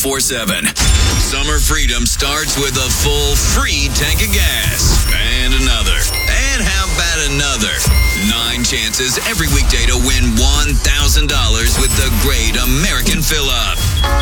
24/7. Summer freedom starts with a full free tank of gas. And another. And how about another? 9 chances every weekday to win $1,000 with the Great American